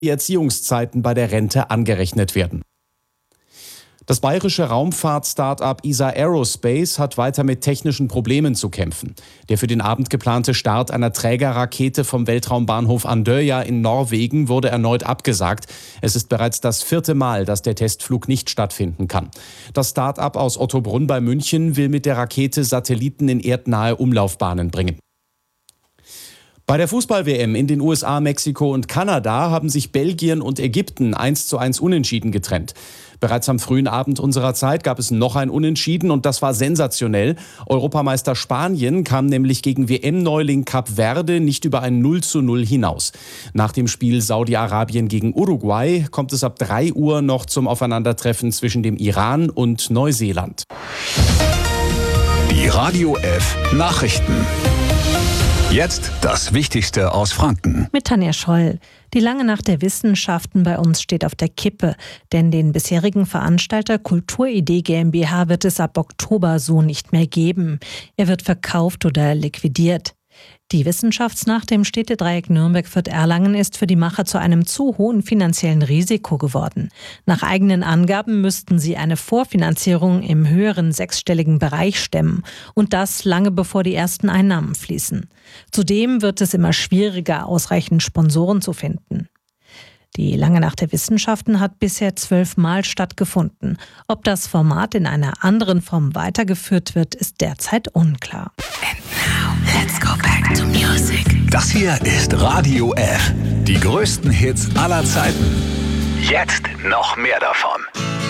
die Erziehungszeiten bei der Rente angerechnet werden. Das bayerische Raumfahrt-Startup ESA Aerospace hat weiter mit technischen Problemen zu kämpfen. Der für den Abend geplante Start einer Trägerrakete vom Weltraumbahnhof Andøya in Norwegen wurde erneut abgesagt. Es ist bereits das 4. Mal, dass der Testflug nicht stattfinden kann. Das Start-up aus Ottobrunn bei München will mit der Rakete Satelliten in erdnahe Umlaufbahnen bringen. Bei der Fußball-WM in den USA, Mexiko und Kanada haben sich Belgien und Ägypten 1:1 unentschieden getrennt. Bereits am frühen Abend unserer Zeit gab es noch ein Unentschieden und das war sensationell. Europameister Spanien kam nämlich gegen WM-Neuling Kap Verde nicht über ein 0:0 hinaus. Nach dem Spiel Saudi-Arabien gegen Uruguay kommt es ab 3 Uhr noch zum Aufeinandertreffen zwischen dem Iran und Neuseeland. Die Radio F Nachrichten. Jetzt das Wichtigste aus Franken. Mit Tanja Scholl. Die lange Nacht der Wissenschaften bei uns steht auf der Kippe. Denn den bisherigen Veranstalter Kulturidee GmbH wird es ab Oktober so nicht mehr geben. Er wird verkauft oder liquidiert. Die Wissenschaftsnacht im Städtedreieck Nürnberg-Fürth-Erlangen ist für die Macher zu einem zu hohen finanziellen Risiko geworden. Nach eigenen Angaben müssten sie eine Vorfinanzierung im höheren 6-stelligen Bereich stemmen. Und das lange bevor die ersten Einnahmen fließen. Zudem wird es immer schwieriger, ausreichend Sponsoren zu finden. Die Lange Nacht der Wissenschaften hat bisher 12 Mal stattgefunden. Ob das Format in einer anderen Form weitergeführt wird, ist derzeit unklar. And now, let's go back to music. Das hier ist Radio F. Die größten Hits aller Zeiten. Jetzt noch mehr davon.